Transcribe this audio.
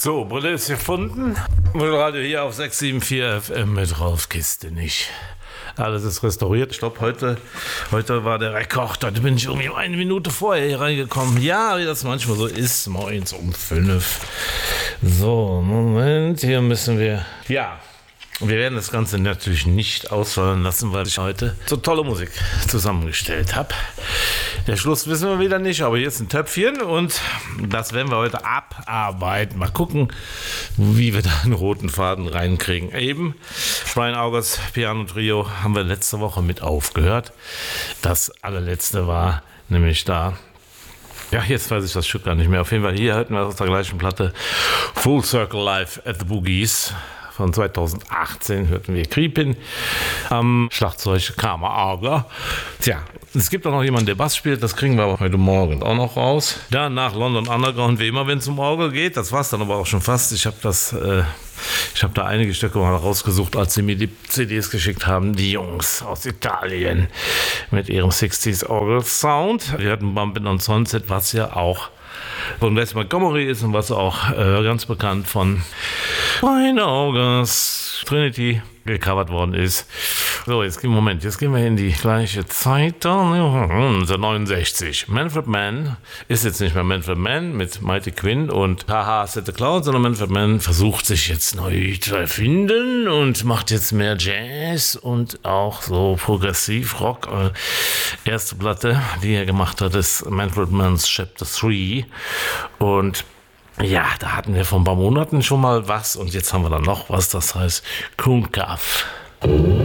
So, Brille ist gefunden. Radio hier auf 674 FM mit drauf, Kiste nicht. Alles ist restauriert. Stopp, heute war der Rekord. Da bin ich irgendwie 1 Minute vorher hier reingekommen. Ja, wie das manchmal so ist, morgens um 5. So, Moment, hier müssen wir... Ja, wir werden das Ganze natürlich nicht ausfallen lassen, weil ich heute so tolle Musik zusammengestellt habe. Der Schluss wissen wir wieder nicht, aber hier ist ein Töpfchen und das werden wir heute abarbeiten. Mal gucken, wie wir da einen roten Faden reinkriegen. Eben, Brian Augers Piano Trio haben wir letzte Woche mit aufgehört. Das allerletzte war nämlich da. Ja, jetzt weiß ich das Stück gar nicht mehr. Auf jeden Fall hier hörten wir aus der gleichen Platte Full Circle Live at the Boogies. Von 2018 hörten wir Creepin am Schlagzeug Karma Auger. Tja, es gibt auch noch jemanden, der Bass spielt, das kriegen wir aber heute Morgen auch noch raus. Danach London Underground, wie immer, wenn es um Orgel geht. Das war es dann aber auch schon fast. Ich habe da einige Stücke mal rausgesucht, als sie mir die CDs geschickt haben. Die Jungs aus Italien mit ihrem 60s Orgel Sound. Wir hatten Bumpin' on Sunset, was ja auch von Wes Montgomery ist und was auch ganz bekannt von Brian Augers Trinity gecovert worden ist. So, jetzt gehen wir in die gleiche Zeit. 1969. Manfred Mann ist jetzt nicht mehr Manfred Mann mit Mighty Quinn und Haha Set the Cloud, sondern Manfred Mann versucht sich jetzt neu zu erfinden und macht jetzt mehr Jazz und auch so Progressiv-Rock. Erste Platte, die er gemacht hat, ist Manfred Mann's Chapter 3 und ja, da hatten wir vor ein paar Monaten schon mal was und jetzt haben wir dann noch was, das heißt Kunkaf.